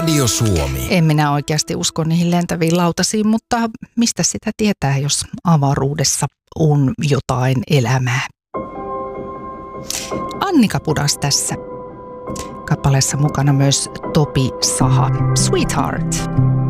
Radio Suomi. En minä oikeasti usko niihin lentäviin lautasiin, mutta mistä sitä tietää, jos avaruudessa on jotain elämää? Annika Pudas tässä. Kappaleessa mukana myös Topi Saha. Sweetheart.